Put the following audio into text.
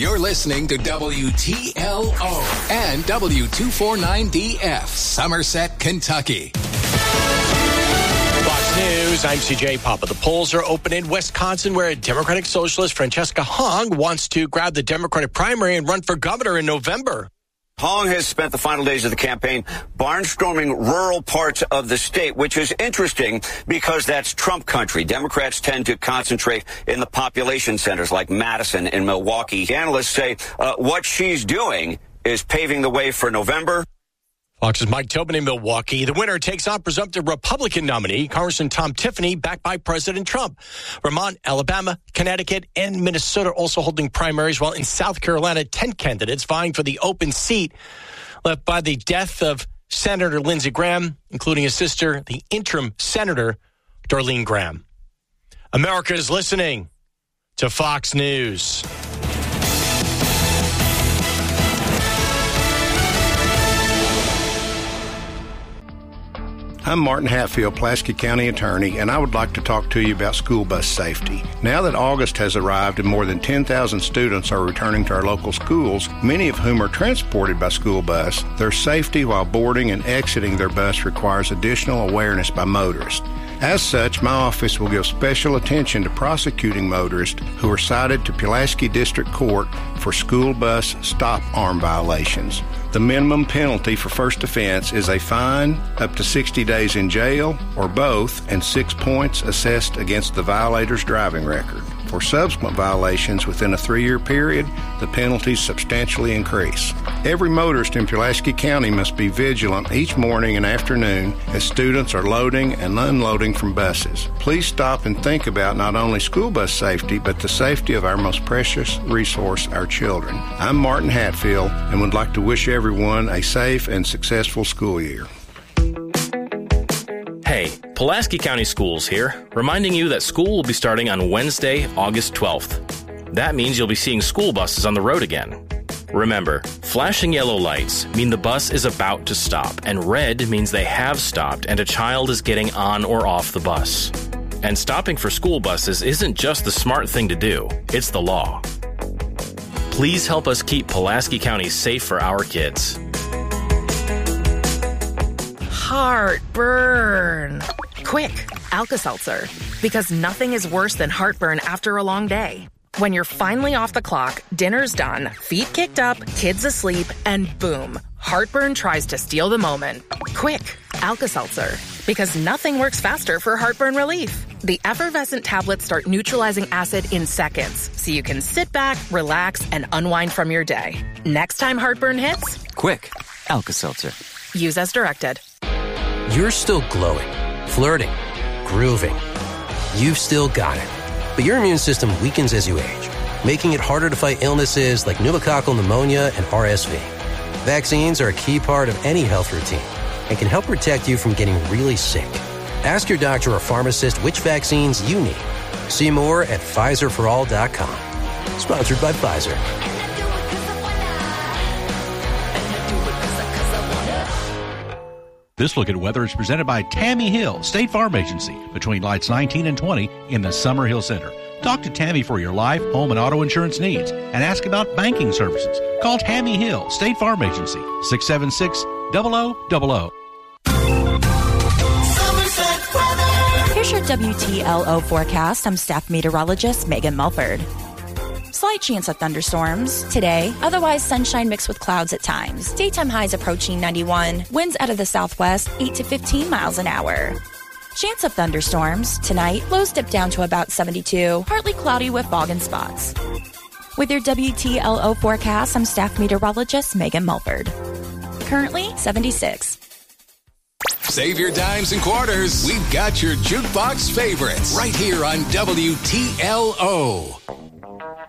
You're listening to WTLO and W249DF, Somerset, Kentucky. Fox News, I'm CJ Papa. The polls are open in Wisconsin, where Democratic Socialist Francesca Hong wants to grab the Democratic primary and run for governor in November. Hong has spent the final days of the campaign barnstorming rural parts of the state, which is interesting because that's Trump country. Democrats tend to concentrate in the population centers like Madison and Milwaukee. Analysts say what she's doing is paving the way for November. Fox's Mike Tobin in Milwaukee. The winner takes on presumptive Republican nominee, Congressman Tom Tiffany, backed by President Trump. Vermont, Alabama, Connecticut, and Minnesota also holding primaries, while in South Carolina, 10 candidates vying for the open seat left by the death of Senator Lindsey Graham, including his sister, the interim Senator Darlene Graham. America is listening to Fox News. I'm Martin Hatfield, Pulaski County Attorney, and I would like to talk to you about school bus safety. Now that August has arrived and more than 10,000 students are returning to our local schools, many of whom are transported by school bus, their safety while boarding and exiting their bus requires additional awareness by motorists. As such, my office will give special attention to prosecuting motorists who are cited to Pulaski District Court for school bus stop arm violations. The minimum penalty for first offense is a fine, up to 60 days in jail, or both, and 6 points assessed against the violator's driving record. For subsequent violations within a 3-year period, the penalties substantially increase. Every motorist in Pulaski County must be vigilant each morning and afternoon as students are loading and unloading from buses. Please stop and think about not only school bus safety, but the safety of our most precious resource, our children. I'm Martin Hatfield and would like to wish everyone a safe and successful school year. Hey, Pulaski County Schools here, reminding you that school will be starting on Wednesday, August 12th. That means you'll be seeing school buses on the road again. Remember, flashing yellow lights mean the bus is about to stop, and red means they have stopped and a child is getting on or off the bus. And stopping for school buses isn't just the smart thing to do, it's the law. Please help us keep Pulaski County safe for our kids. Heartburn. Quick, Alka-Seltzer. Because nothing is worse than heartburn after a long day. When you're finally off the clock, dinner's done, feet kicked up, kids asleep, and boom, heartburn tries to steal the moment. Quick, Alka-Seltzer. Because nothing works faster for heartburn relief. The effervescent tablets start neutralizing acid in seconds, so you can sit back, relax, and unwind from your day. Next time heartburn hits, quick, Alka-Seltzer. Use as directed. You're still glowing, flirting, grooving. You've still got it. But your immune system weakens as you age, making it harder to fight illnesses like pneumococcal pneumonia and RSV. Vaccines are a key part of any health routine and can help protect you from getting really sick. Ask your doctor or pharmacist which vaccines you need. See more at PfizerForAll.com. Sponsored by Pfizer. This look at weather is presented by Tammy Hill, State Farm Agency, between lights 19 and 20 in the Summerhill Center. Talk to Tammy for your life, home, and auto insurance needs and ask about banking services. Call Tammy Hill, State Farm Agency, 676-0000. Here's your WTLO forecast. I'm staff meteorologist Megan Mulford. Slight chance of thunderstorms today, otherwise sunshine mixed with clouds at times. Daytime highs approaching 91, winds out of the southwest 8 to 15 miles an hour. Chance of thunderstorms tonight, lows dip down to about 72, partly cloudy with fog in spots. With your WTLO forecast, I'm staff meteorologist Megan Mulford. Currently 76. Save your dimes and quarters. We've got your jukebox favorites right here on WTLO.